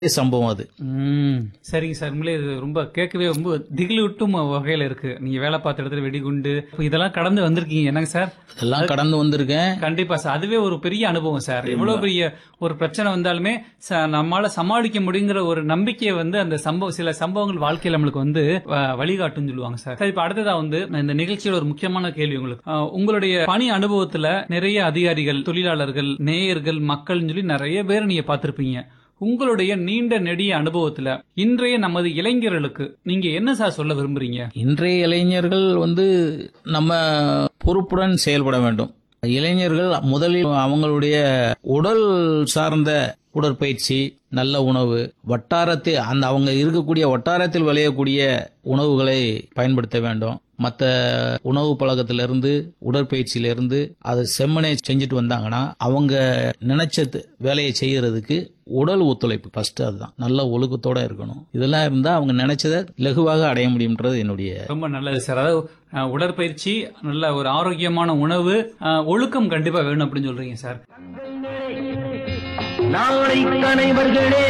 சம்பவம் அது. சரிங்க சார். உண்மையிலே இது ரொம்ப கேட்கவே ரொம்ப திகிலூட்டும் வகையில இருக்கு. நீங்க வேலை பார்த்த இடத்துல வெடிகுண்டு இதெல்லாம் கடந்து வந்திருக்கீங்க என்னங்க சார்? எல்லாம் கடந்து வந்திருக்கேன். கண்டிப்பா சார். அதுவே ஒரு பெரிய அனுபவம் சார். எவ்வளவு பெரிய ஒரு பிரச்சனை வந்தாலுமே நம்மால சமாளிக்க முடியுங்கிற ஒரு நம்பிக்கையை அந்த சில சம்பவங்கள் வாழ்க்கையில நம்மளுக்கு வழிகாட்டும் சொல்லுவாங்க சார். சரி, இப்ப அடுத்ததா இந்த நிகழ்ச்சியோட ஒரு முக்கியமான கேள்வி உங்களுக்கு. உங்களுடைய பணி அனுபவத்துல நிறைய அதிகாரிகள், தொழிலாளர்கள், நேயர்கள், மக்கள் சொல்லி நிறைய பேர் நீங்க பார்த்திருப்பீங்க. உங்களுடைய நீண்ட நெடிய அனுபவத்துல இன்றைய நமது இளைஞர்களுக்கு நீங்க என்ன சார் சொல்ல விரும்புறீங்க? இன்றைய இளைஞர்கள் நம்ம பொறுப்புடன் செயல்பட வேண்டும். இளைஞர்கள் முதலில் அவங்களுடைய உடல் சார்ந்த உடற்பயிற்சி, நல்ல உணவு, வட்டாரத்தில் அவங்க இருக்கக்கூடிய வட்டாரத்தில் விளையக்கூடிய உணவுகளை பயன்படுத்த வேண்டும். மற்ற உணவு பழக்கத்திலிருந்து உடற்பயிற்சியிலிருந்து அதை செம்மனே செஞ்சுட்டு வந்தாங்கன்னா அவங்க நினைச்ச வேலையை செய்யறதுக்கு உடல் ஒத்துழைப்பு ஃபர்ஸ்ட், அதுதான். நல்ல ஒழுக்கத்தோட இருக்கணும். இதெல்லாம் இருந்தா அவங்க நினைச்சதை லகுவாக அடைய முடியும்ன்றது என்னுடைய. ரொம்ப நல்லது சார். அதாவது உடற்பயிற்சி, நல்ல ஒரு ஆரோக்கியமான உணவு, ஒழுக்கம் கண்டிப்பா வேணும் அப்படின்னு சொல்றீங்க சார். நாளை தலைவர்களே